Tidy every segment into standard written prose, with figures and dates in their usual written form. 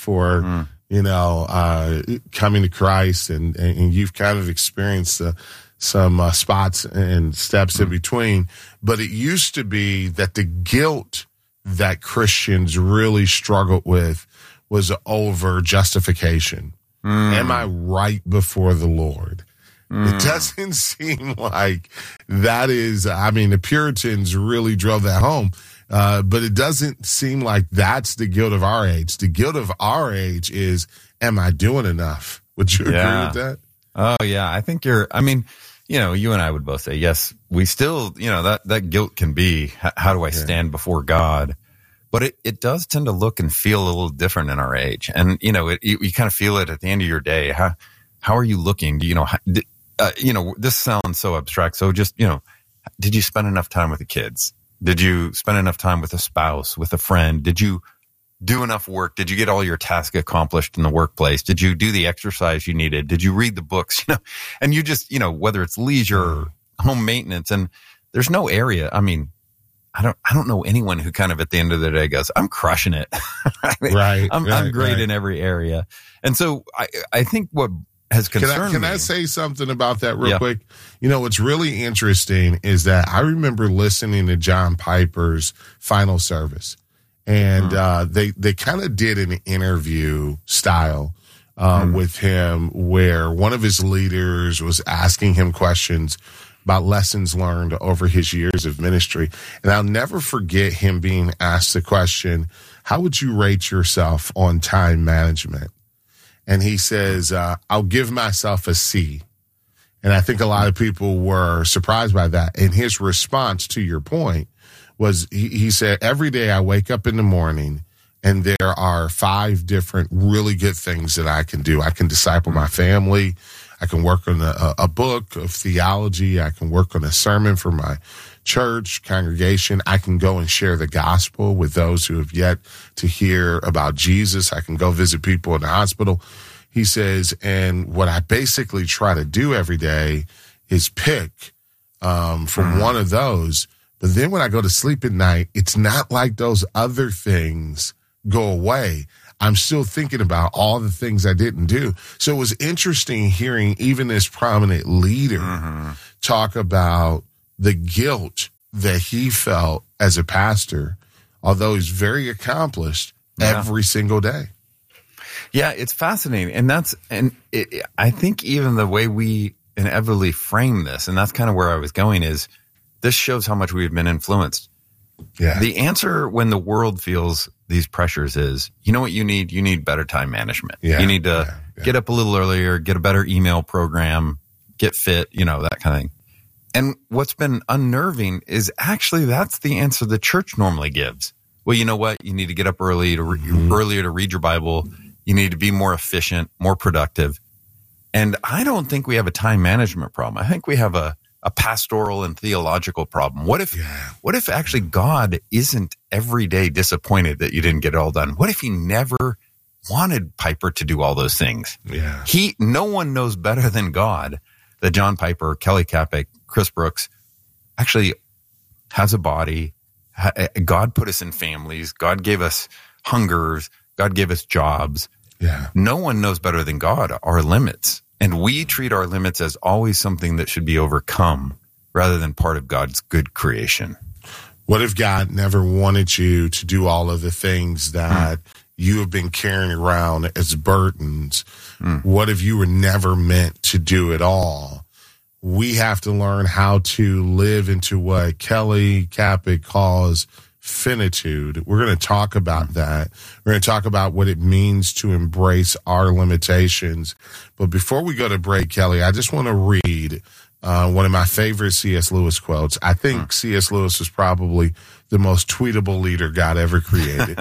for, coming to Christ, and you've kind of experienced some spots and steps in between. But it used to be that the guilt that Christians really struggled with was over justification. Am I right before the Lord? It doesn't seem like that is, the Puritans really drove that home. But it doesn't seem like that's the guilt of our age. The guilt of our age is, am I doing enough? Would you agree with that? Oh, yeah. I think you and I would both say, yes, we still, that guilt can be, how do I stand before God? But it does tend to look and feel a little different in our age. And, you kind of feel it at the end of your day. How are you looking? This sounds so abstract. So just, did you spend enough time with the kids? Did you spend enough time with a spouse, with a friend? Did you do enough work? Did you get all your tasks accomplished in the workplace? Did you do the exercise you needed? Did you read the books? And you just, whether it's leisure or home maintenance, and there's no area. I don't know anyone who kind of at the end of the day goes, I'm crushing it. Right. I'm great in every area. And so I think what has concerned me. Can I say something about that real quick? What's really interesting is that I remember listening to John Piper's final service, and they kind of did an interview style with him where one of his leaders was asking him questions about lessons learned over his years of ministry. And I'll never forget him being asked the question, how would you rate yourself on time management? And he says, I'll give myself a C. And I think a lot of people were surprised by that. And his response to your point was, he said, every day I wake up in the morning and there are 5 different really good things that I can do. I can disciple my family. I can work on a book of theology. I can work on a sermon for my church congregation. I can go and share the gospel with those who have yet to hear about Jesus. I can go visit people in the hospital. He says, and what I basically try to do every day is pick from one of those. But then when I go to sleep at night, it's not like those other things go away. I'm still thinking about all the things I didn't do. So it was interesting hearing even this prominent leader talk about the guilt that he felt as a pastor, although he's very accomplished every single day. Yeah, it's fascinating. I think even the way we inevitably frame this, and that's kind of where I was going, is this shows how much we've been influenced. Yeah. The answer when the world feels these pressures is, you know what you need? You need better time management. Yeah. You need to get up a little earlier, get a better email program, get fit, that kind of thing. And what's been unnerving is actually that's the answer the church normally gives. Well, you know what? You need to get up earlier to read your Bible. You need to be more efficient, more productive. And I don't think we have a time management problem. I think we have a pastoral and theological problem. What if actually God isn't every day disappointed that you didn't get it all done? What if he never wanted Piper to do all those things? Yeah. No one knows better than God that John Piper, Kelly Kapic, Chris Brooks actually has a body. God put us in families. God gave us hungers. God gave us jobs. Yeah. No one knows better than God our limits. And we treat our limits as always something that should be overcome rather than part of God's good creation. What if God never wanted you to do all of the things that you have been carrying around as burdens? What if you were never meant to do it all? We have to learn how to live into what Kelly Kapic calls finitude. We're going to talk about that. We're going to talk about what it means to embrace our limitations. But before we go to break, Kelly, I just want to read one of my favorite C.S. Lewis quotes. I think C.S. Lewis was probably the most tweetable leader God ever created.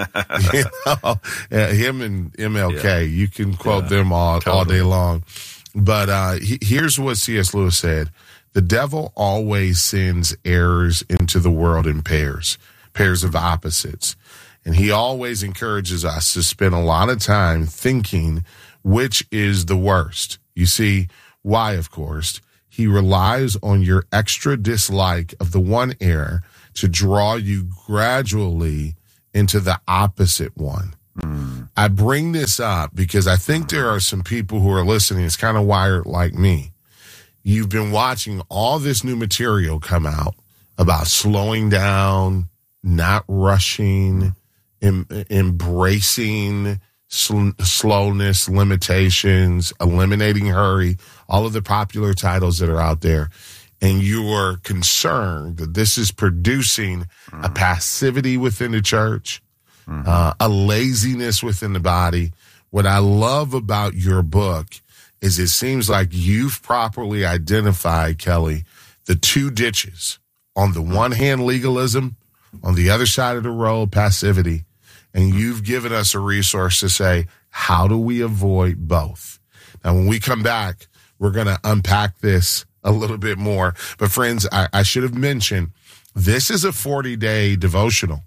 Him and MLK, you can quote them all day long. But here's what C.S. Lewis said. The devil always sends errors into the world in pairs of opposites. And he always encourages us to spend a lot of time thinking which is the worst. You see, why, of course? He relies on your extra dislike of the one error to draw you gradually into the opposite one. I bring this up because I think there are some people who are listening. It's kind of wired like me. You've been watching all this new material come out about slowing down, not rushing, embracing slowness, limitations, eliminating hurry, all of the popular titles that are out there. And you are concerned that this is producing a passivity within the church, a laziness within the body. What I love about your book is it seems like you've properly identified, Kelly, the two ditches. On the one hand, legalism, on the other side of the road, passivity. And you've given us a resource to say, how do we avoid both? Now, when we come back, we're going to unpack this a little bit more. But friends, I should have mentioned, this is a 40-day devotional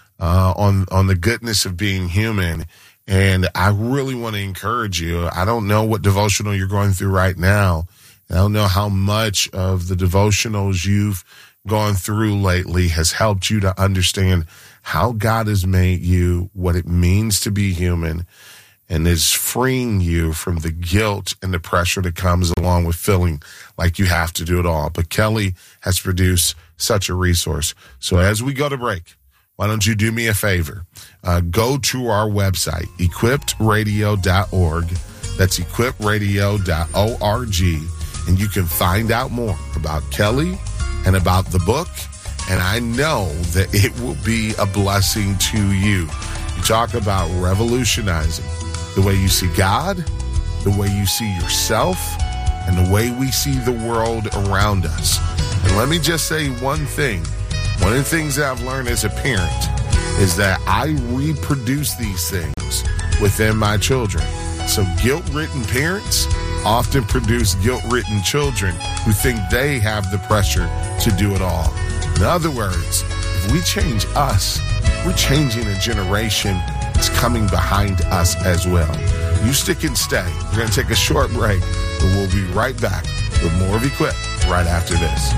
on the goodness of being human. And I really want to encourage you. I don't know what devotional you're going through right now. I don't know how much of the devotionals you've gone through lately has helped you to understand how God has made you, what it means to be human, and is freeing you from the guilt and the pressure that comes along with feeling like you have to do it all. But Kelly has produced such a resource. So as we go to break, why don't you do me a favor? Go to our website, equipradio.org. That's equipradio.org. And you can find out more about Kelly and about the book. And I know that it will be a blessing to you. You talk about revolutionizing the way you see God, the way you see yourself, and the way we see the world around us. And let me just say one thing. One of the things that I've learned as a parent is that I reproduce these things within my children. So guilt-ridden parents often produce guilt-ridden children who think they have the pressure to do it all. In other words, if we change us, we're changing a generation that's coming behind us as well. You stick and stay. We're going to take a short break, and we'll be right back with more of Equip right after this.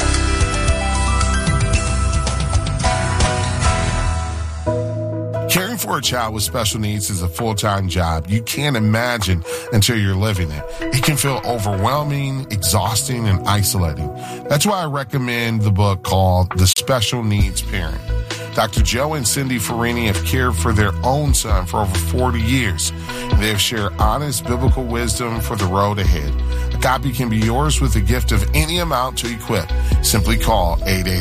Caring for a child with special needs is a full-time job. You can't imagine until you're living it. It can feel overwhelming, exhausting, and isolating. That's why I recommend the book called The Special Needs Parent. Dr. Joe and Cindy Farini have cared for their own son for over 40 years. They have shared honest biblical wisdom for the road ahead. A copy can be yours with a gift of any amount to Equip. Simply call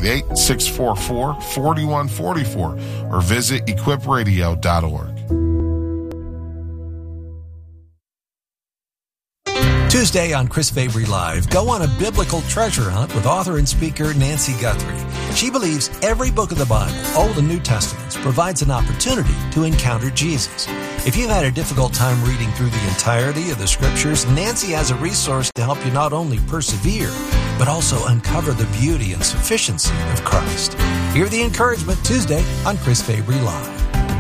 888-644-4144 or visit equipradio.org. Tuesday on Chris Fabry Live, go on a biblical treasure hunt with author and speaker Nancy Guthrie. She believes every book of the Bible, Old and New Testaments, provides an opportunity to encounter Jesus. If you've had a difficult time reading through the entirety of the Scriptures, Nancy has a resource to help you not only persevere, but also uncover the beauty and sufficiency of Christ. Hear the encouragement Tuesday on Chris Fabry Live.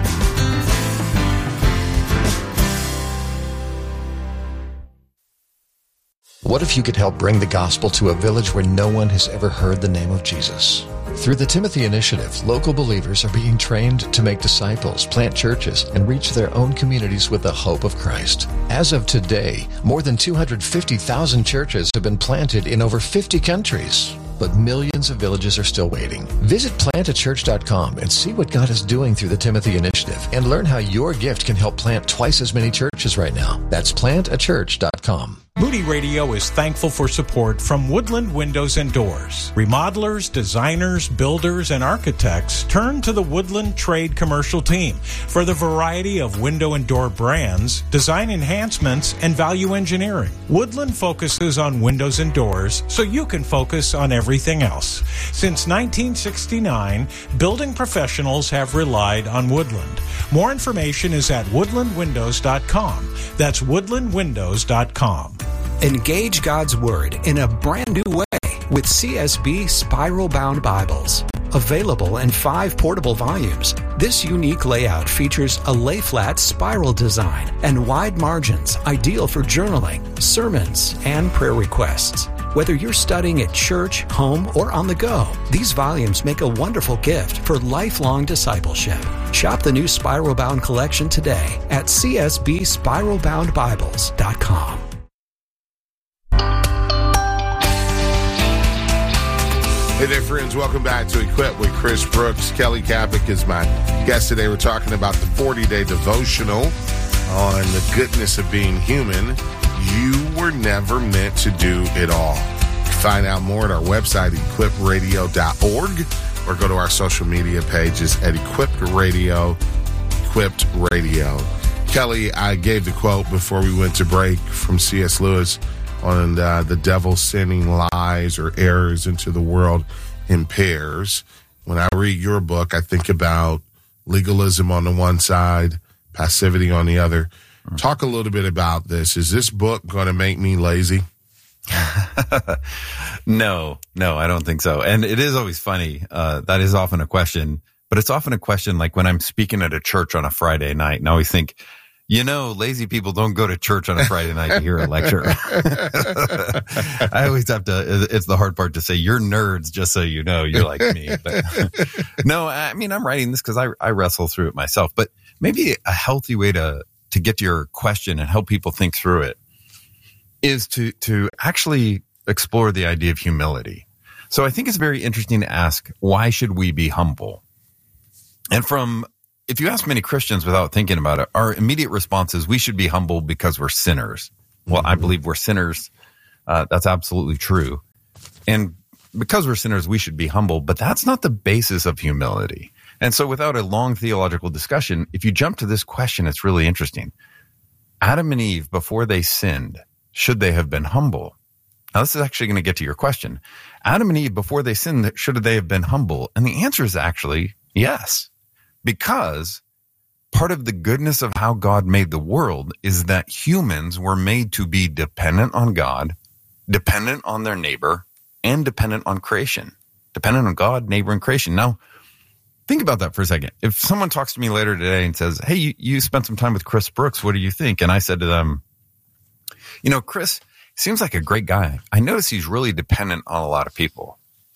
What if you could help bring the gospel to a village where no one has ever heard the name of Jesus? Through the Timothy Initiative, local believers are being trained to make disciples, plant churches, and reach their own communities with the hope of Christ. As of today, more than 250,000 churches have been planted in over 50 countries. But millions of villages are still waiting. Visit plantachurch.com and see what God is doing through the Timothy Initiative and learn how your gift can help plant twice as many churches right now. That's plantachurch.com. Moody Radio is thankful for support from Woodland Windows and Doors. Remodelers, designers, builders, and architects turn to the Woodland Trade Commercial Team for the variety of window and door brands, design enhancements, and value engineering. Woodland focuses on windows and doors so you can focus on everything else. Since 1969, building professionals have relied on Woodland. More information is at woodlandwindows.com. That's woodlandwindows.com. Engage God's Word in a brand new way with CSB Spiral-Bound Bibles. Available in 5 portable volumes, this unique layout features a lay-flat spiral design and wide margins, ideal for journaling, sermons, and prayer requests. Whether you're studying at church, home, or on the go, these volumes make a wonderful gift for lifelong discipleship. Shop the new Spiral Bound collection today at csbspiralboundbibles.com. Hey there, friends. Welcome back to Equip with Chris Brooks. Kelly Kapik is my guest today. We're talking about the 40-day devotional on the goodness of being human. You were never meant to do it all. Find out more at our website, equipradio.org, or go to our social media pages at Equipped Radio. Equipped Radio. Kelly, I gave the quote before we went to break from C.S. Lewis on the devil sending lies or errors into the world in pairs. When I read your book, I think about legalism on the one side, passivity on the other. Talk a little bit about this. Is this book going to make me lazy? No, I don't think so. And it is always funny. That is often a question, but it's often a question like when I'm speaking at a church on a Friday night, and I always think, lazy people don't go to church on a Friday night to hear a lecture. I always have to, it's the hard part to say, you're nerds, just so you know, you're like me. But no, I mean, I'm writing this because I wrestle through it myself, but maybe a healthy way to get to your question and help people think through it is to actually explore the idea of humility. So I think it's very interesting to ask, why should we be humble? And if you ask many Christians without thinking about it, our immediate response is we should be humble because we're sinners. Well, I believe we're sinners. That's absolutely true. And because we're sinners, we should be humble, but that's not the basis of humility. And so without a long theological discussion, if you jump to this question, it's really interesting. Adam and Eve, before they sinned, should they have been humble? Now, this is actually going to get to your question. Adam and Eve, before they sinned, should they have been humble? And the answer is actually yes. Because part of the goodness of how God made the world is that humans were made to be dependent on God, dependent on their neighbor, and dependent on creation. Dependent on God, neighbor, and creation. Now, think about that for a second. If someone talks to me later today and says, hey, you spent some time with Chris Brooks, what do you think? And I said to them, Chris seems like a great guy. I notice he's really dependent on a lot of people.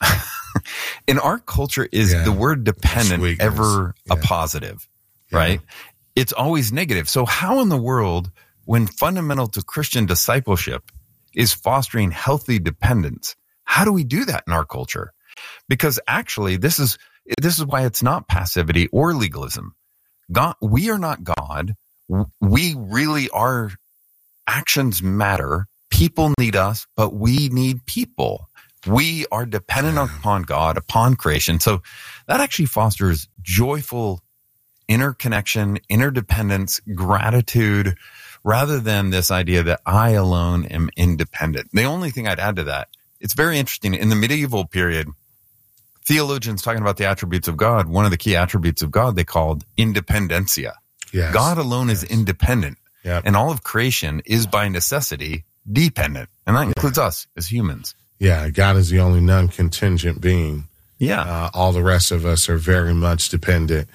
In our culture, is the word dependent ever a positive, right? It's always negative. So how in the world, when fundamental to Christian discipleship is fostering healthy dependence, how do we do that in our culture? Because actually, this is why it's not passivity or legalism. God, we are not God. We really are. Actions matter. People need us, but we need people. We are dependent upon God, upon creation. So that actually fosters joyful interconnection, interdependence, gratitude, rather than this idea that I alone am independent. The only thing I'd add to that, it's very interesting. In the medieval period, theologians talking about the attributes of God, one of the key attributes of God they called independencia. Yes. God alone is independent. Yep. And all of creation is by necessity dependent. And that includes us as humans. Yeah, God is the only non-contingent being. Yeah. All the rest of us are very much dependent.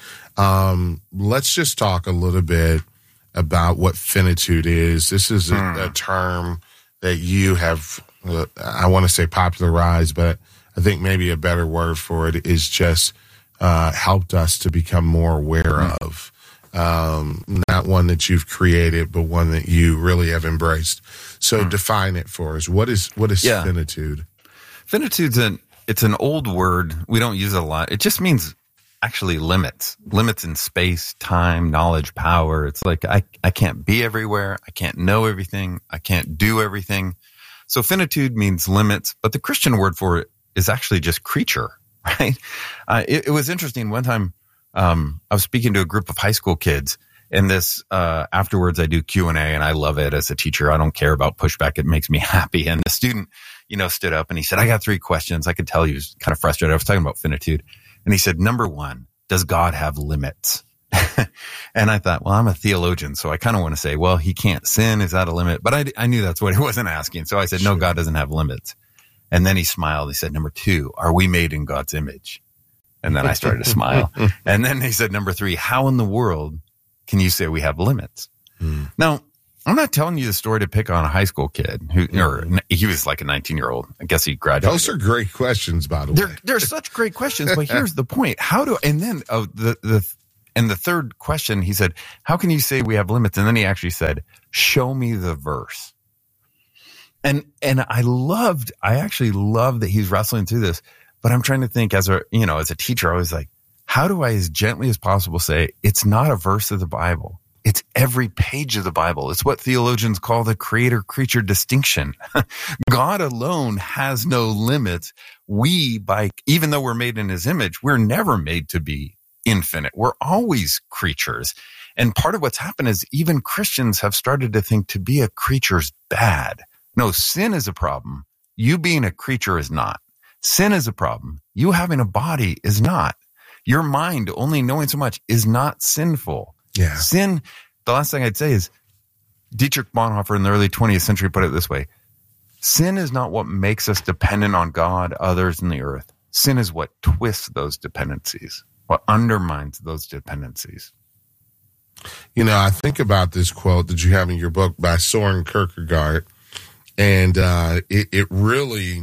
Let's just talk a little bit about what finitude is. This is a term that you have, I want to say popularized, but I think maybe a better word for it is just helped us to become more aware of. Not one that you've created, but one that you really have embraced. So define it for us. What is finitude? Finitude's it's an old word. We don't use it a lot. It just means actually limits in space, time, knowledge, power. It's like I can't be everywhere. I can't know everything. I can't do everything. So finitude means limits, but the Christian word for it is actually just creature, right? It was interesting. One time, I was speaking to a group of high school kids, and this, afterwards I do Q&A, and I love it as a teacher. I don't care about pushback. It makes me happy. And the student, stood up and he said, I got 3 questions. I could tell he was kind of frustrated. I was talking about finitude. And he said, number 1, does God have limits? And I thought, well, I'm a theologian, so I kind of want to say, well, he can't sin. Is that a limit? But I knew that's what he wasn't asking. So I said, no, God doesn't have limits. And then he smiled. He said, number 2, are we made in God's image? And then I started to smile. And then he said, number 3, how in the world can you say we have limits? Now, I'm not telling you the story to pick on a high school kid he was like a 19-year-old. I guess he graduated. Those are great questions, by the way. They're such great questions, but here's the point. And the third question, he said, how can you say we have limits? And then he actually said, show me the verse. And I actually love that he's wrestling through this, but I'm trying to think as a teacher, I was like, how do I as gently as possible say it's not a verse of the Bible? It's every page of the Bible. It's what theologians call the creator-creature distinction. God alone has no limits. Even though we're made in his image, we're never made to be infinite. We're always creatures. And part of what's happened is even Christians have started to think to be a creature's bad. No, sin is a problem. You being a creature is not. Sin is a problem. You having a body is not. Your mind only knowing so much is not sinful. Yeah. Sin, the last thing I'd say is Dietrich Bonhoeffer in the early 20th century put it this way. Sin is not what makes us dependent on God, others, and the earth. Sin is what twists those dependencies, what undermines those dependencies. You know, I think about this quote that you have in your book by Soren Kierkegaard, and it really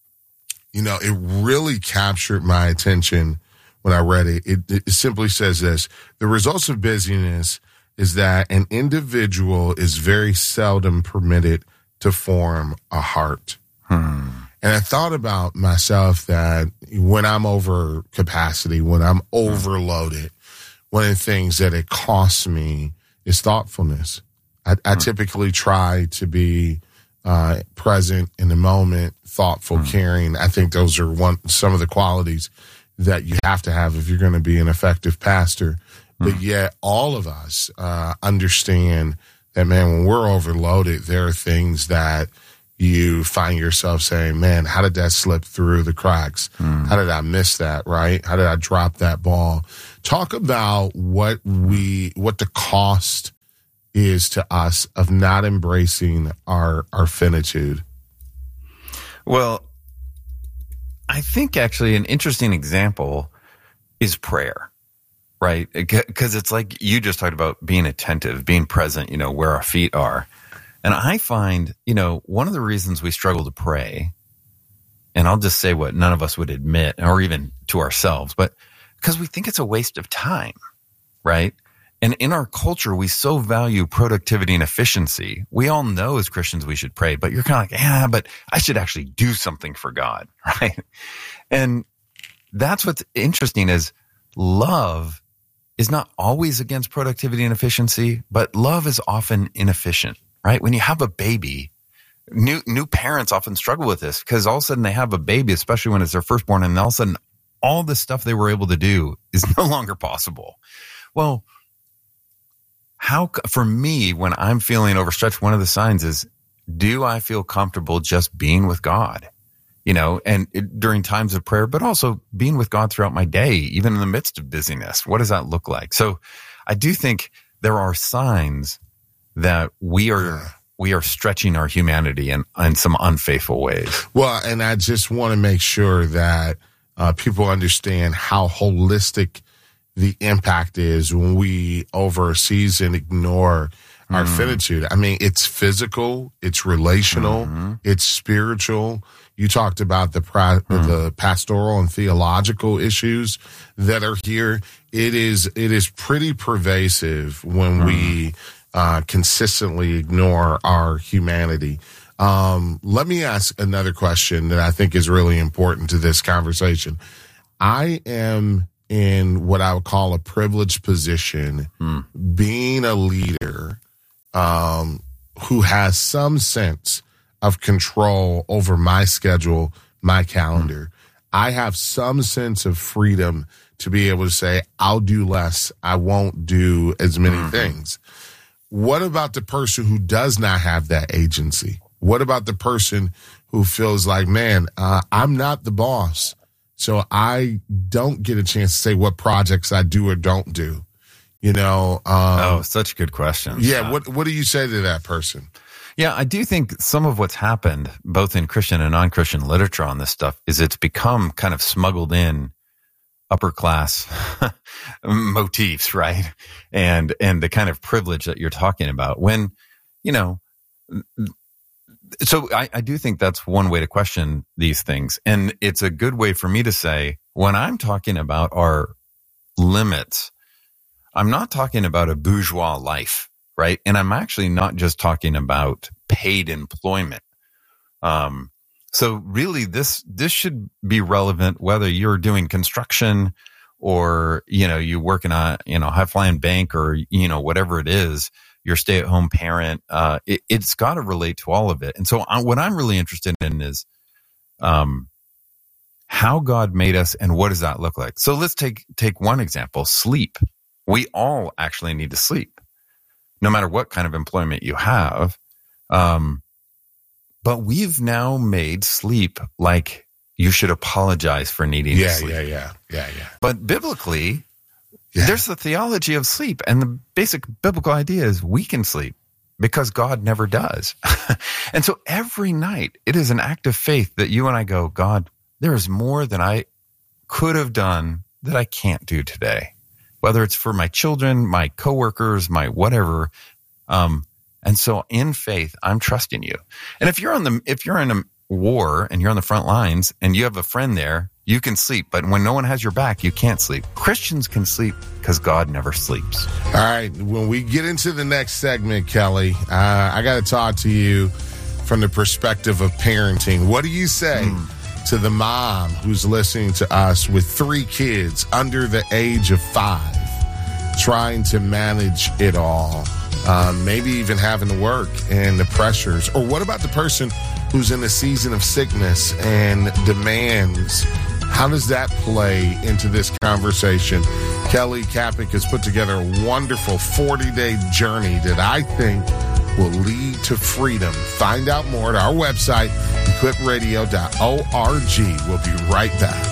captured my attention when I read it. It simply says this: the results of busyness is that an individual is very seldom permitted to form a heart. And I thought about myself that when I'm over capacity, when I'm overloaded, one of the things that it costs me is thoughtfulness. I typically try to be present in the moment, thoughtful, caring. I think those are some of the qualities that you have to have if you're going to be an effective pastor. But yet all of us understand that, man, when we're overloaded, there are things that you find yourself saying, man, how did that slip through the cracks? How did I miss that, right? How did I drop that ball? Talk about what the cost is to us of not embracing our finitude. Well, I think actually an interesting example is prayer, right? Because it's like you just talked about being attentive, being present, where our feet are. And I find, one of the reasons we struggle to pray, and I'll just say what none of us would admit, or even to ourselves, but because we think it's a waste of time, right? And in our culture, we so value productivity and efficiency. We all know as Christians we should pray, but you're kind of like, yeah, but I should actually do something for God, right? And that's what's interesting is love is not always against productivity and efficiency, but love is often inefficient, right? When you have a baby, new parents often struggle with this because all of a sudden they have a baby, especially when it's their firstborn, and all of a sudden all the stuff they were able to do is no longer possible. Well, for me, when I'm feeling overstretched, one of the signs is, do I feel comfortable just being with God? And during times of prayer, but also being with God throughout my day, even in the midst of busyness. What does that look like? So I do think there are signs that we are stretching our humanity in some unfaithful ways. Well, and I just want to make sure that people understand how holistic the impact is when we over a season ignore our finitude. I mean, it's physical, it's relational, it's spiritual. You talked about the pastoral and theological issues that are here. It is pretty pervasive when we consistently ignore our humanity. Let me ask another question that I think is really important to this conversation. I am in what I would call a privileged position, being a leader who has some sense of control over my schedule, my calendar. I have some sense of freedom to be able to say, I'll do less. I won't do as many things. What about the person who does not have that agency? What about the person who feels like, man, I'm not the boss, so I don't get a chance to say what projects I do or don't do? Such good questions. Yeah. What do you say to that person? Yeah, I do think some of what's happened, both in Christian and non-Christian literature on this stuff, is it's become kind of smuggled in upper class motifs, right? And the kind of privilege that you're talking about when, so I do think that's one way to question these things. And it's a good way for me to say, when I'm talking about our limits, I'm not talking about a bourgeois life, right? And I'm actually not just talking about paid employment. So really this should be relevant whether you're doing construction or, you work in a, high flying bank or, whatever it is, your stay at home parent. It's got to relate to all of it. And so what I'm really interested in is, how God made us and what does that look like? So let's take one example, sleep. We all actually need to sleep, no matter what kind of employment you have. But we've now made sleep like you should apologize for needing to sleep. Yeah. But biblically, there's the theology of sleep, and the basic biblical idea is we can sleep because God never does. And so every night, it is an act of faith that you and I go, God, there is more than I could have done that I can't do today, whether it's for my children, my coworkers, my whatever. And so in faith, I'm trusting you. And if you're in a war and you're on the front lines and you have a friend there, you can sleep. But when no one has your back, you can't sleep. Christians can sleep because God never sleeps. All right. When we get into the next segment, Kelly, I got to talk to you from the perspective of parenting. What do you say to the mom who's listening to us with 3 kids under the age of 5, trying to manage it all? Maybe even having to work and the pressures. Or what about the person who's in a season of sickness and demands? How does that play into this conversation? Kelly Kapic has put together a wonderful 40-day journey that I think will lead to freedom. Find out more at our website, equipradio.org. We'll be right back.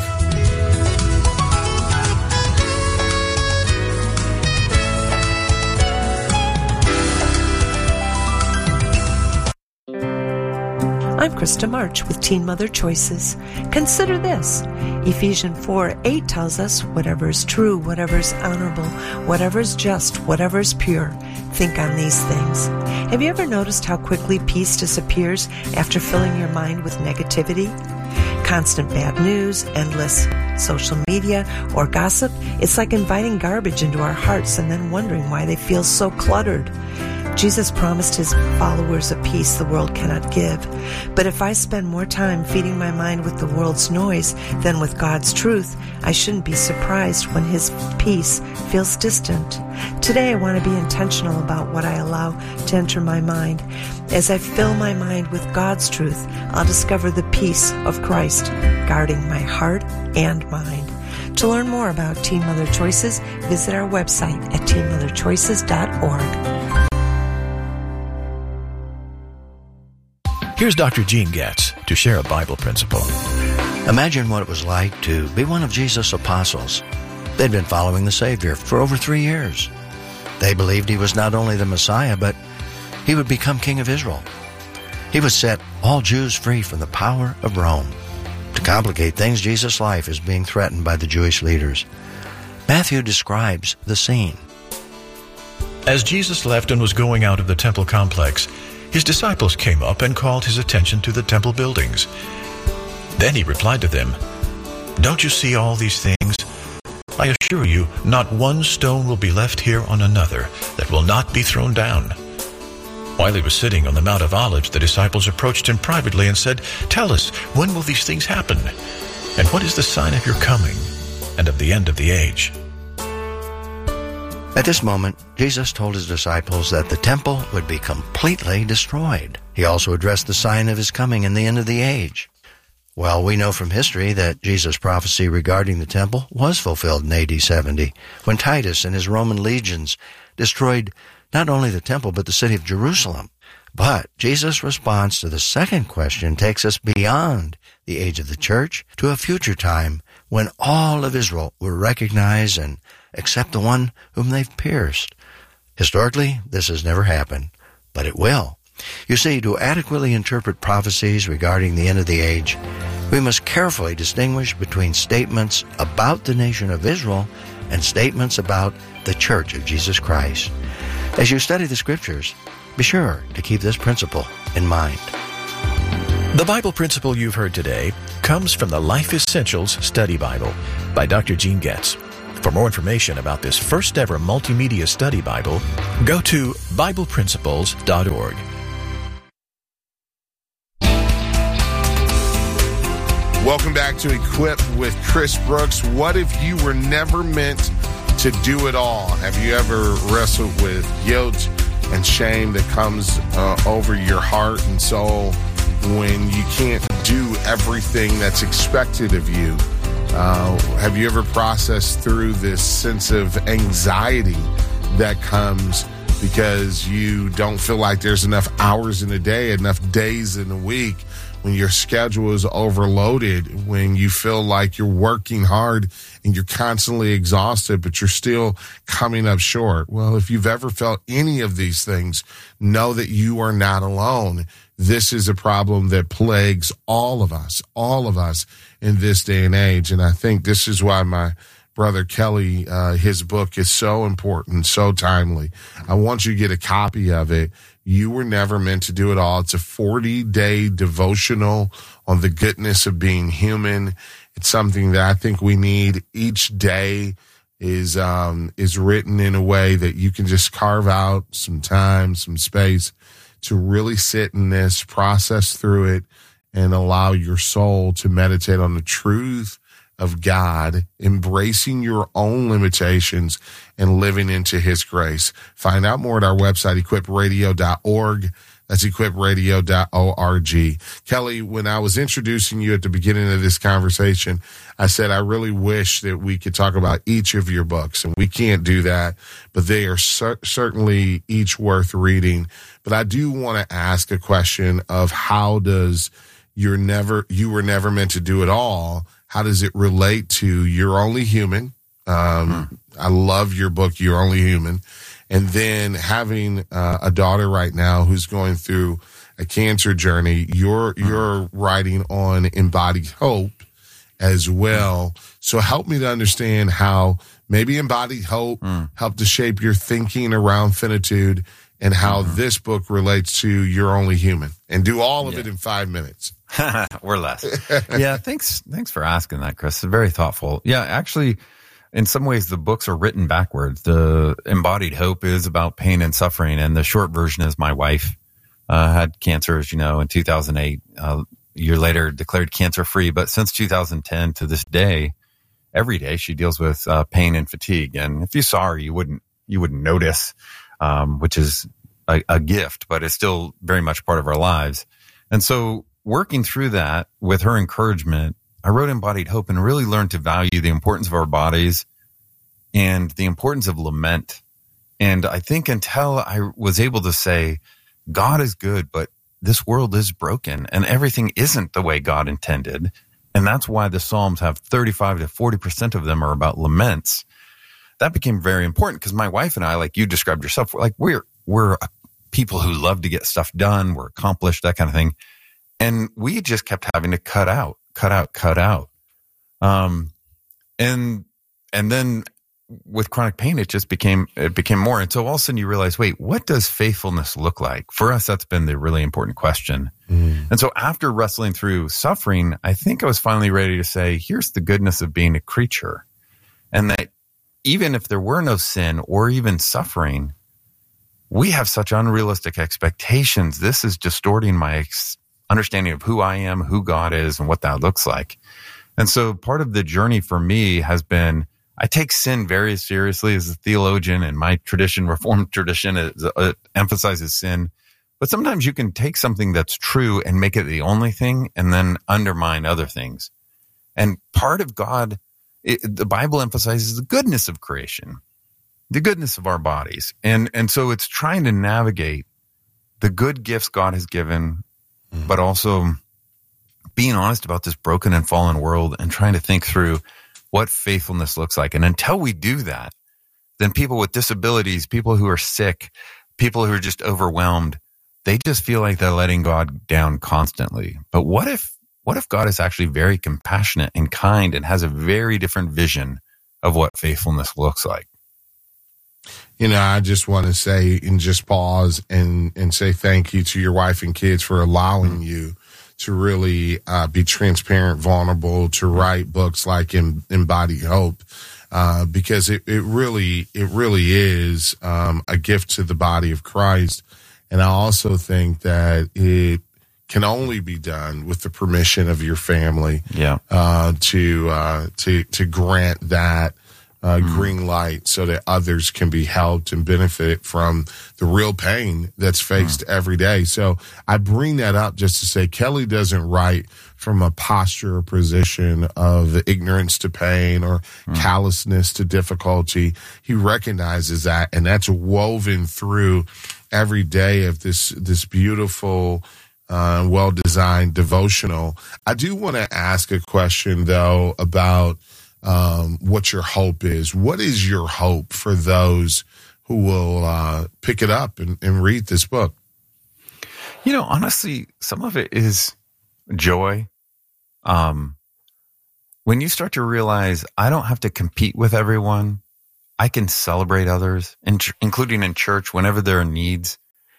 I'm Krista March with Teen Mother Choices. Consider this. Ephesians 4:8 tells us, whatever is true, whatever is honorable, whatever is just, whatever is pure, think on these things. Have you ever noticed how quickly peace disappears after filling your mind with negativity? Constant bad news, endless social media, or gossip, it's like inviting garbage into our hearts and then wondering why they feel so cluttered. Jesus promised his followers a peace the world cannot give. But if I spend more time feeding my mind with the world's noise than with God's truth, I shouldn't be surprised when his peace feels distant. Today I want to be intentional about what I allow to enter my mind. As I fill my mind with God's truth, I'll discover the peace of Christ, guarding my heart and mind. To learn more about Teen Mother Choices, visit our website at teenmotherchoices.org. Here's Dr. Gene Getz to share a Bible principle. Imagine what it was like to be one of Jesus' apostles. They'd been following the Savior for over 3 years. They believed he was not only the Messiah, but he would become King of Israel. He would set all Jews free from the power of Rome. To complicate things, Jesus' life is being threatened by the Jewish leaders. Matthew describes the scene. As Jesus left and was going out of the temple complex, his disciples came up and called his attention to the temple buildings. Then he replied to them, "Don't you see all these things? I assure you, not one stone will be left here on another that will not be thrown down." While he was sitting on the Mount of Olives, the disciples approached him privately and said, "Tell us, when will these things happen? And what is the sign of your coming and of the end of the age?" At this moment, Jesus told his disciples that the temple would be completely destroyed. He also addressed the sign of his coming and the end of the age. Well, we know from history that Jesus' prophecy regarding the temple was fulfilled in AD 70, when Titus and his Roman legions destroyed not only the temple but the city of Jerusalem. But Jesus' response to the second question takes us beyond the age of the church to a future time when all of Israel will recognize and accept the one whom they've pierced. Historically, this has never happened, but it will. You see, to adequately interpret prophecies regarding the end of the age, we must carefully distinguish between statements about the nation of Israel and statements about the Church of Jesus Christ. As you study the Scriptures, be sure to keep this principle in mind. The Bible principle you've heard today comes from the Life Essentials Study Bible by Dr. Gene Getz. For more information about this first ever multimedia study Bible, go to BiblePrinciples.org. Welcome back to Equip with Chris Brooks. What if you were never meant to do it all? Have you ever wrestled with guilt and shame that comes over your heart and soul when you can't do everything that's expected of you? Have you ever processed through this sense of anxiety that comes because you don't feel like there's enough hours in a day, enough days in a week, when your schedule is overloaded, when you feel like you're working hard and you're constantly exhausted, but you're still coming up short? Well, if you've ever felt any of these things, know that you are not alone. This is a problem that plagues all of us in this day and age. And I think this is why my brother Kelly, his book is so important, so timely. I want you to get a copy of it. You Were Never Meant to Do It All. It's a 40-day devotional on the goodness of being human. It's something that I think we need each day. Is written in a way that you can just carve out some time, some space to really sit in this, process through it, and allow your soul to meditate on the truth of God, embracing your own limitations and living into his grace. Find out more at our website, equipradio.org. That's equipradio.org. Kelly, when I was introducing you at the beginning of this conversation, I said I really wish that we could talk about each of your books, and we can't do that, but they are certainly each worth reading. But I do want to ask a question of how does You Were Never Meant to Do It All, how does it relate to You're Only Human? I love your book, You're Only Human. And then having a daughter right now who's going through a cancer journey, you're writing on embodied hope as well. So help me to understand how maybe embodied hope helped to shape your thinking around finitude, and how this book relates to You're Only Human. And do all of it in 5 minutes. Or less. Yeah, thanks for asking that, Chris. It's very thoughtful. Yeah, actually, in some ways, the books are written backwards. The embodied hope is about pain and suffering, and the short version is my wife had cancer, as you know, in 2008. A year later, declared cancer-free. But since 2010 to this day, every day she deals with pain and fatigue. And if you saw her, you wouldn't notice, which is a gift, but it's still very much part of our lives. And so working through that with her encouragement, I wrote Embodied Hope and really learned to value the importance of our bodies and the importance of lament. And I think until I was able to say, God is good, but this world is broken and everything isn't the way God intended. And that's why the Psalms have 35 to 40% of them are about laments. That became very important because my wife and I, like you described yourself, we're people who love to get stuff done. We're accomplished, that kind of thing. And we just kept having to cut out. And then with chronic pain, it became more. And so all of a sudden you realize, wait, what does faithfulness look like? For us, that's been the really important question. And so after wrestling through suffering, I think I was finally ready to say, here's the goodness of being a creature. And that even if there were no sin or even suffering, we have such unrealistic expectations. This is distorting my understanding of who I am, who God is, and what that looks like. And so part of the journey for me has been, I take sin very seriously as a theologian, and my tradition, Reformed tradition, it emphasizes sin. But sometimes you can take something that's true and make it the only thing and then undermine other things. And part of God, the Bible emphasizes the goodness of creation, the goodness of our bodies. And so it's trying to navigate the good gifts God has given, but also being honest about this broken and fallen world and trying to think through what faithfulness looks like. And until we do that, then people with disabilities, people who are sick, people who are just overwhelmed, they just feel like they're letting God down constantly. But what if God is actually very compassionate and kind and has a very different vision of what faithfulness looks like? You know, I just want to say and just pause and say thank you to your wife and kids for allowing you to really be transparent, vulnerable, to write books like Embodied Hope. because it really is a gift to the body of Christ. And I also think that it can only be done with the permission of your family. To grant that green light so that others can be helped and benefit from the real pain that's faced every day. So I bring that up just to say Kelly doesn't write from a posture or position of ignorance to pain or callousness to difficulty. He recognizes that, and that's woven through every day of this beautiful, well-designed devotional. I do want to ask a question, though, about what your hope is. What is your hope for those who will pick it up and read this book? Honestly, some of it is joy. When you start to realize I don't have to compete with everyone, I can celebrate others, including in church whenever there are needs.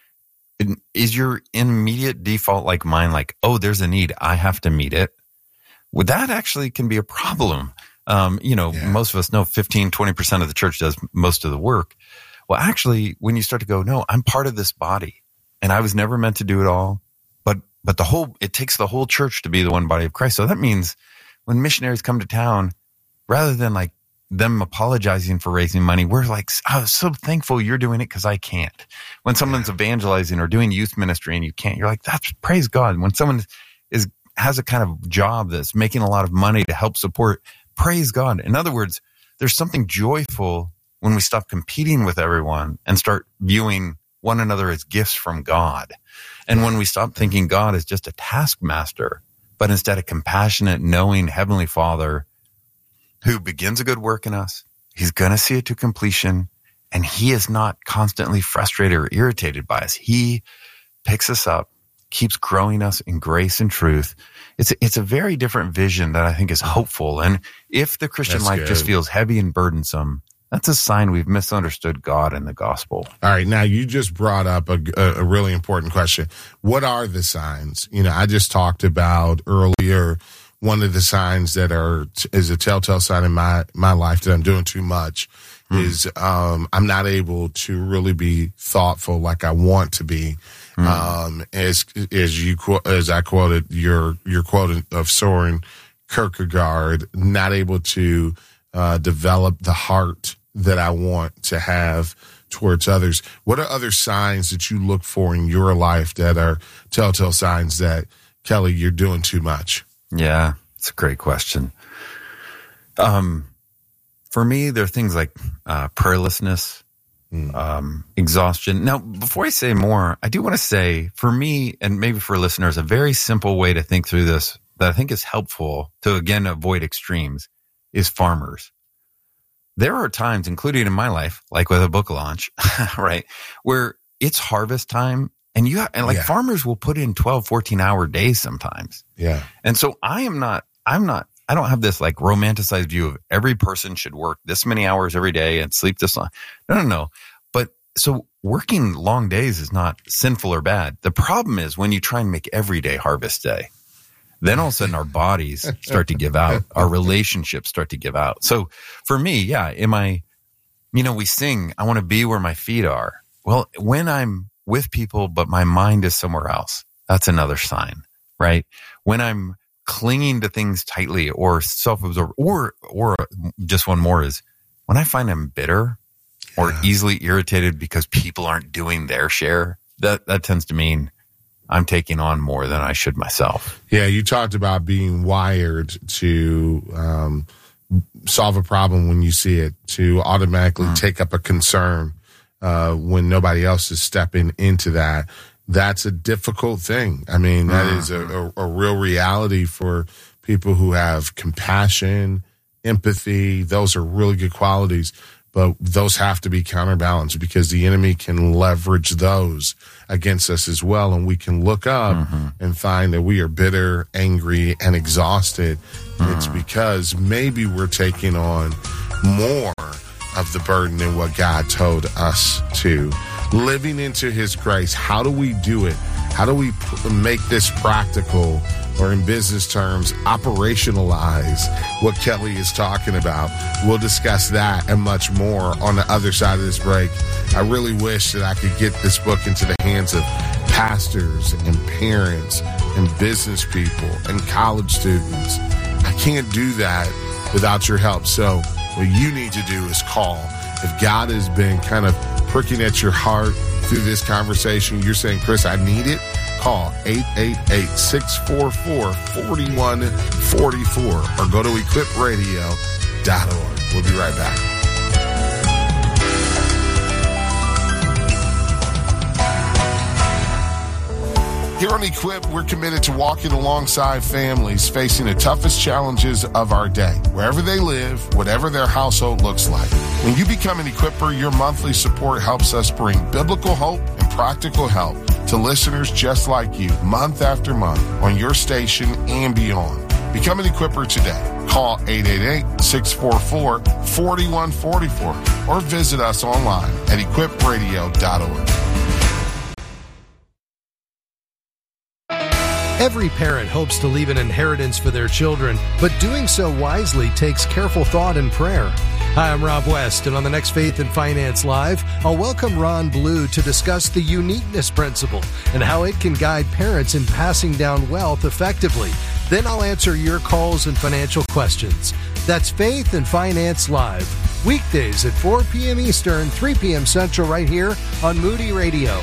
Is your immediate default like mine, like, oh, there's a need, I have to meet it? Well, that actually can be a problem. Most of us know 15-20% of the church does most of the work. Well, actually, when you start to go, no, I'm part of this body and I was never meant to do it all, but it takes the whole church to be the one body of Christ. So that means when missionaries come to town, rather than like them apologizing for raising money, we're like, I'm so thankful you're doing it because I can't. When someone's evangelizing or doing youth ministry and you can't, you're like, that's praise God. When someone has a kind of job that's making a lot of money to help support, praise God. In other words, there's something joyful when we stop competing with everyone and start viewing one another as gifts from God. And when we stop thinking God is just a taskmaster, but instead a compassionate, knowing Heavenly Father who begins a good work in us, He's going to see it to completion, and He is not constantly frustrated or irritated by us. He picks us up, keeps growing us in grace and truth. It's a very different vision that I think is hopeful. And if the Christian life just feels heavy and burdensome, that's a sign we've misunderstood God and the gospel. All right. Now, you just brought up a really important question. What are the signs? I just talked about earlier, one of the signs that is a telltale sign in my life that I'm doing too much is I'm not able to really be thoughtful like I want to be. As I quoted your quote of Soren Kierkegaard, not able to develop the heart that I want to have towards others. What are other signs that you look for in your life that are telltale signs that, Kelly, you're doing too much? Yeah, it's a great question. For me, there are things like prayerlessness, exhaustion. Now, before I say more, I do want to say, for me, and maybe for listeners, a very simple way to think through this that I think is helpful to, again, avoid extremes is farmers. There are times, including in my life, like with a book launch, right, where it's harvest time and farmers will put in 12, 14-hour days sometimes. Yeah. And so I don't have this like romanticized view of every person should work this many hours every day and sleep this long. No. But so working long days is not sinful or bad. The problem is when you try and make every day harvest day, then all of a sudden our bodies start to give out, our relationships start to give out. So for me, we sing, I want to be where my feet are. Well, when I'm with people, but my mind is somewhere else, that's another sign, right? When I'm clinging to things tightly or self-absorbed, or just one more is when I find I'm bitter or easily irritated because people aren't doing their share, that tends to mean I'm taking on more than I should myself. Yeah, you talked about being wired to solve a problem when you see it, to automatically take up a concern when nobody else is stepping into that. That's a difficult thing. I mean, that is a real reality for people who have compassion, empathy. Those are really good qualities, but those have to be counterbalanced because the enemy can leverage those against us as well. And we can look up and find that we are bitter, angry, and exhausted. It's because maybe we're taking on more of the burden than what God told us to. Living into His grace. How do we do it? How do we make this practical, or in business terms, operationalize what Kelly is talking about? We'll discuss that and much more on the other side of this break. I really wish that I could get this book into the hands of pastors and parents and business people and college students. I can't do that without your help. So what you need to do is call. If God has been kind of pricking at your heart through this conversation, you're saying, Chris, I need it, call 888-644-4144 or go to equipradio.org. We'll be right back. Here on Equip, we're committed to walking alongside families facing the toughest challenges of our day, wherever they live, whatever their household looks like. When you become an Equipper, your monthly support helps us bring biblical hope and practical help to listeners just like you, month after month, on your station and beyond. Become an Equipper today. Call 888-644-4144 or visit us online at equipradio.org. Every parent hopes to leave an inheritance for their children, but doing so wisely takes careful thought and prayer. Hi, I'm Rob West, and on the next Faith and Finance Live, I'll welcome Ron Blue to discuss the uniqueness principle and how it can guide parents in passing down wealth effectively. Then I'll answer your calls and financial questions. That's Faith and Finance Live, weekdays at 4 p.m. Eastern, 3 p.m. Central, right here on Moody Radio.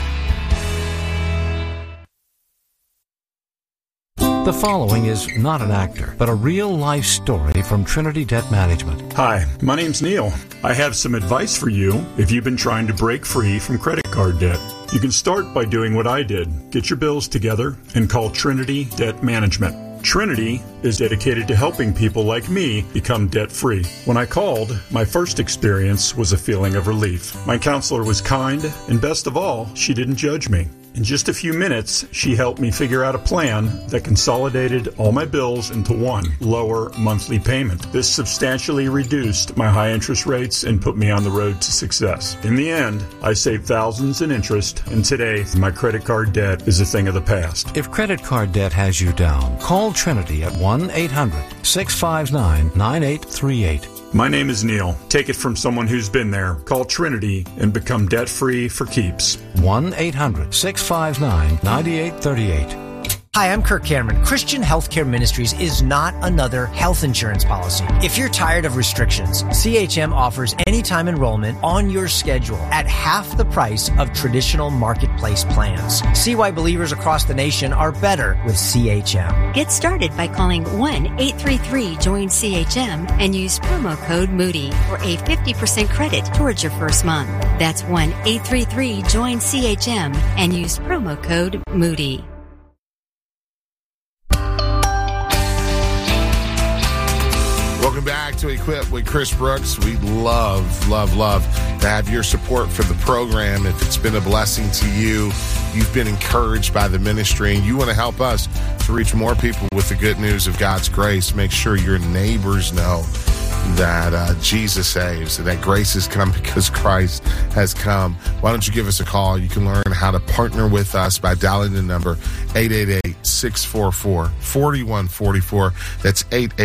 The following is not an actor, but a real-life story from Trinity Debt Management. Hi, my name's Neil. I have some advice for you if you've been trying to break free from credit card debt. You can start by doing what I did. Get your bills together and call Trinity Debt Management. Trinity is dedicated to helping people like me become debt-free. When I called, my first experience was a feeling of relief. My counselor was kind, and best of all, she didn't judge me. In just a few minutes, she helped me figure out a plan that consolidated all my bills into one lower monthly payment. This substantially reduced my high interest rates and put me on the road to success. In the end, I saved thousands in interest, and today, my credit card debt is a thing of the past. If credit card debt has you down, call Trinity at 1-800-659-9838. My name is Neil. Take it from someone who's been there. Call Trinity and become debt-free for keeps. 1-800-659-9838. Hi, I'm Kirk Cameron. Christian Healthcare Ministries is not another health insurance policy. If you're tired of restrictions, CHM offers anytime enrollment on your schedule at half the price of traditional marketplace plans. See why believers across the nation are better with CHM. Get started by calling 1-833-JOIN-CHM and use promo code Moody for a 50% credit towards your first month. That's 1-833-JOIN-CHM and use promo code Moody. Welcome back to Equip with Chris Brooks. We love to have your support for the program. If it's been a blessing to you, you've been encouraged by the ministry, and you want to help us to reach more people with the good news of God's grace, make sure your neighbors know that Jesus saves and that grace has come because Christ has come. Why don't you give us a call? You can learn how to partner with us by dialing the number 888-644-4144. That's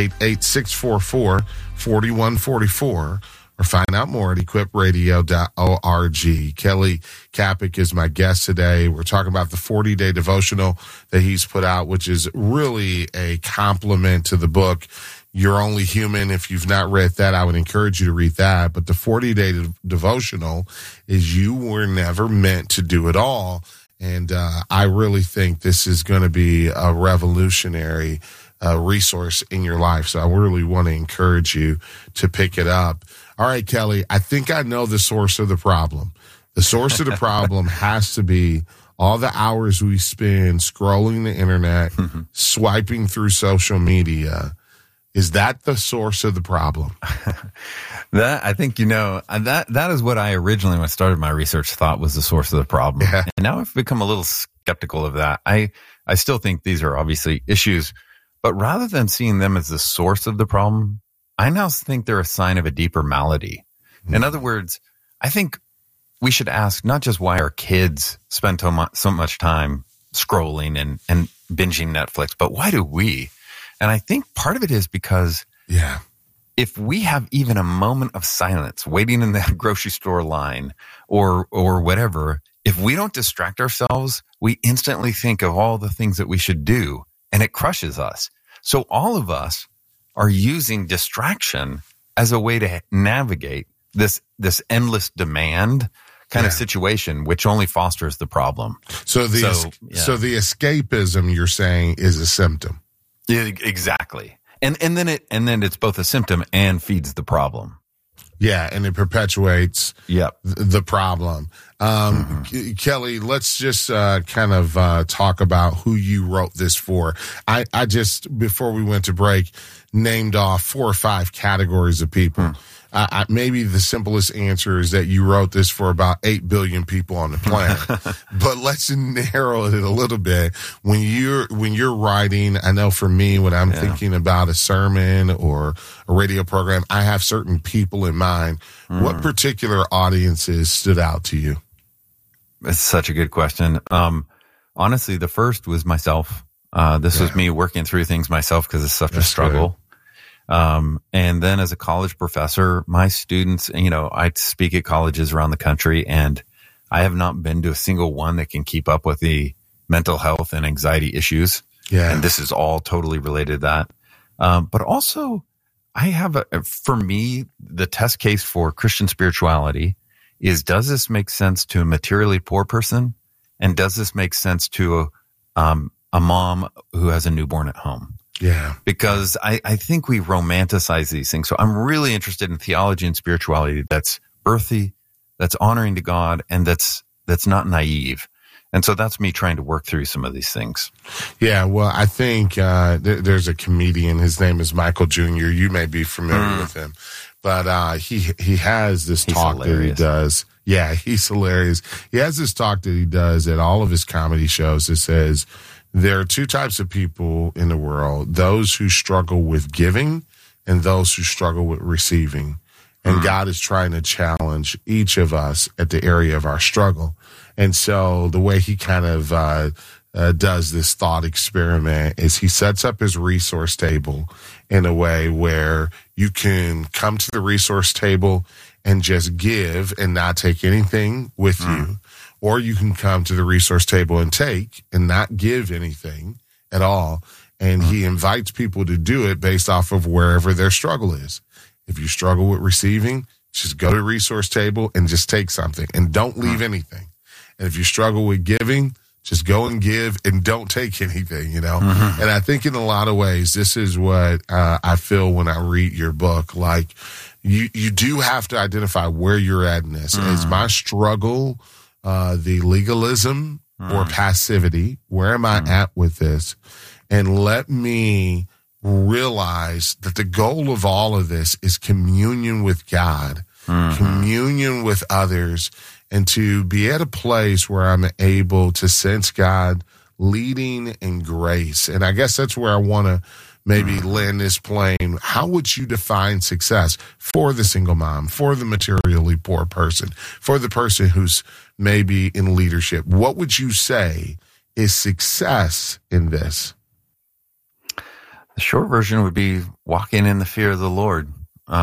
888-644-4144. Or find out more at equipradio.org. Kelly Kapic is my guest today. We're talking about the 40-day devotional that he's put out, which is really a compliment to the book You're Only Human. If you've not read that, I would encourage you to read that. But the 40-day devotional is You Were Never Meant to Do It All. And I really think this is going to be a revolutionary resource in your life. So I really want to encourage you to pick it up. All right, Kelly, I think I know the source of the problem. The source of the problem has to be all the hours we spend scrolling the internet, swiping through social media. Is that the source of the problem? That, I think, that is what I originally, when I started my research, thought was the source of the problem. Yeah. And now I've become a little skeptical of that. I still think these are obviously issues, but rather than seeing them as the source of the problem, I now think they're a sign of a deeper malady. Mm-hmm. In other words, I think we should ask not just why our kids spend so much time scrolling and binging Netflix. But why do we? And I think part of it is because if we have even a moment of silence waiting in that grocery store line or whatever, if we don't distract ourselves, we instantly think of all the things that we should do, and it crushes us. So all of us are using distraction as a way to navigate this endless demand kind of situation, which only fosters the problem. So the escapism you're saying is a symptom. Yeah, exactly. And then it's both a symptom and feeds the problem. Yeah, and it perpetuates the problem. Kelly, let's just kind of talk about who you wrote this for. I just, before we went to break, named off 4 or 5 categories of people. Maybe the simplest answer is that you wrote this for about 8 billion people on the planet. But let's narrow it a little bit. When you're writing, I know for me, when I'm thinking about a sermon or a radio program, I have certain people in mind. What particular audiences stood out to you? It's such a good question. Honestly, the first was myself. This was me working through things myself because it's such a struggle. And then as a college professor, my students, I speak at colleges around the country, and I have not been to a single one that can keep up with the mental health and anxiety issues. Yeah. And this is all totally related to that. But also I have for me, the test case for Christian spirituality is, does this make sense to a materially poor person? And does this make sense to a mom who has a newborn at home? Yeah. Because I think we romanticize these things. So I'm really interested in theology and spirituality that's earthy, that's honoring to God, and that's not naive. And so that's me trying to work through some of these things. Yeah, well, I think there's a comedian. His name is Michael Jr. You may be familiar with him. But he has this talk that he does. Yeah, he's hilarious. He has this talk that he does at all of his comedy shows that says, there are 2 types of people in the world, those who struggle with giving and those who struggle with receiving. And God is trying to challenge each of us at the area of our struggle. And so the way he kind of does this thought experiment is he sets up his resource table in a way where you can come to the resource table and just give and not take anything with you. Or you can come to the resource table and take and not give anything at all. And he invites people to do it based off of wherever their struggle is. If you struggle with receiving, just go to the resource table and just take something and don't leave anything. And if you struggle with giving, just go and give and don't take anything, And I think in a lot of ways, this is what I feel when I read your book. Like, you do have to identify where you're at in this. Is my struggle the legalism or passivity? Where am I at with this? And let me realize that the goal of all of this is communion with God, communion with others, and to be at a place where I'm able to sense God leading in grace. And I guess that's where I want to maybe land this plane. How would you define success for the single mom, for the materially poor person, for the person who's maybe in leadership? What would you say is success in this? The short version would be walking in the fear of the Lord.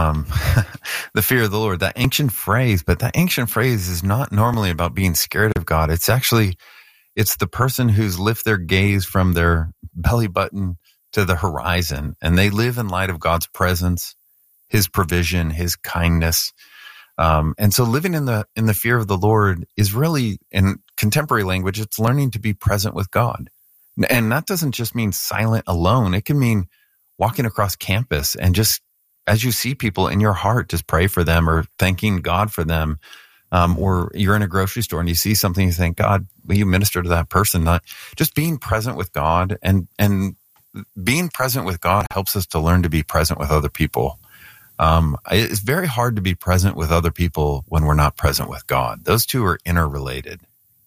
The fear of the Lord, that ancient phrase, but that ancient phrase is not normally about being scared of God. It's the person who's lift their gaze from their belly button to the horizon, and they live in light of God's presence, his provision, his kindness. And so living in the fear of the Lord is really, in contemporary language, it's learning to be present with God. And that doesn't just mean silent alone. It can mean walking across campus and just, as you see people in your heart, just pray for them or thanking God for them. Or you're in a grocery store and you see something, you think, God, will you minister to that person? Not just being present with God, and being present with God helps us to learn to be present with other people. It's very hard to be present with other people when we're not present with God. Those two are interrelated.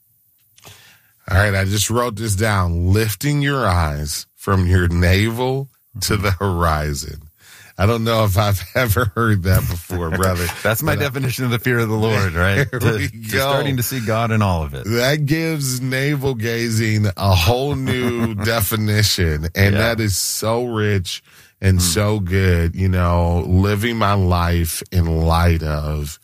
All right, I just wrote this down. Lifting your eyes from your navel to the horizon. I don't know if I've ever heard that before, brother. That's my definition of the fear of the Lord, right? Starting to see God in all of it. That gives navel gazing a whole new definition, and that is so rich and so good. You know, living my life in light of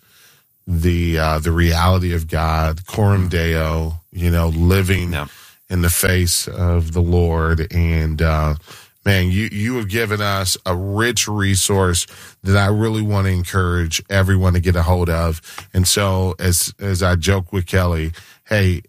the reality of God, Coram Deo. You know, living in the face of the Lord, and man, you have given us a rich resource that I really want to encourage everyone to get a hold of. And so, as I joke with Kelly, hey,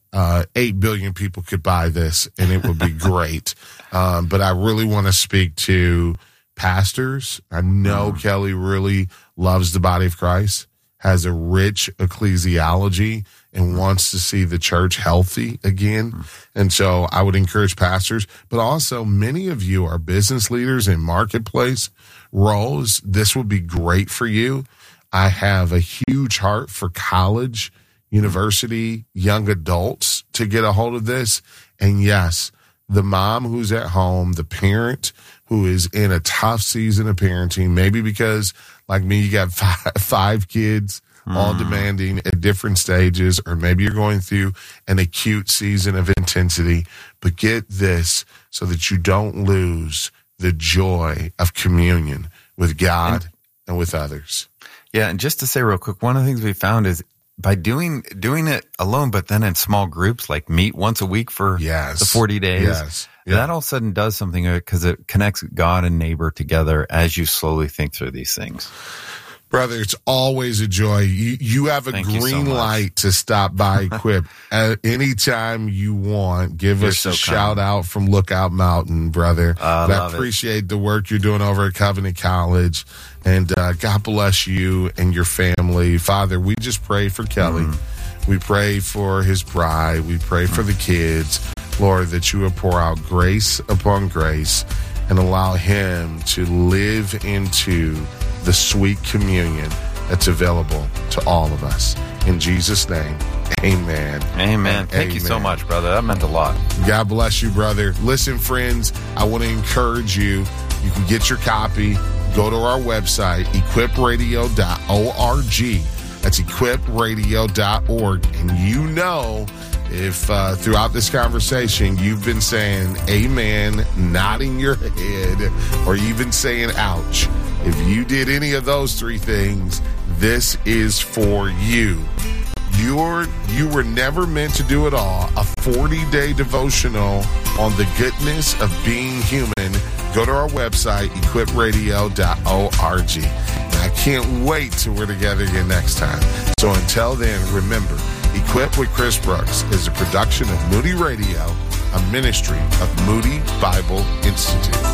8 billion people could buy this, and it would be great. But I really want to speak to pastors. I know Kelly really loves the body of Christ, has a rich ecclesiology, and wants to see the church healthy again. And so I would encourage pastors, but also many of you are business leaders in marketplace roles. This would be great for you. I have a huge heart for college, university, young adults to get a hold of this. And yes, the mom who's at home, the parent who is in a tough season of parenting, maybe because like me, you got five kids, all demanding at different stages, or maybe you're going through an acute season of intensity. But get this, so that you don't lose the joy of communion with God and with others. Yeah, and just to say real quick, one of the things we found is by doing it alone, but then in small groups, like meet once a week for the 40 days, that all of a sudden does something because it connects God and neighbor together as you slowly think through these things. Brother, it's always a joy. You have a green light to stop by Equip at any time you want. Give us a shout out from Lookout Mountain, brother. I appreciate the work you're doing over at Covenant College. And God bless you and your family. Father, we just pray for Kelly. We pray for his bride. We pray for the kids. Lord, that you would pour out grace upon grace and allow him to live into the sweet communion that's available to all of us. In Jesus' name, amen. Amen. Thank you so much, brother. That meant a lot. God bless you, brother. Listen, friends, I want to encourage you. You can get your copy. Go to our website, equipradio.org. That's equipradio.org. And you know, if throughout this conversation you've been saying amen, nodding your head, or even saying ouch, if you did any of those three things, this is for you. You were never meant to do it all. A 40-day devotional on the goodness of being human. Go to our website, equipradio.org. And I can't wait till we're together again next time. So until then, remember, Equip with Chris Brooks is a production of Moody Radio, a ministry of Moody Bible Institute.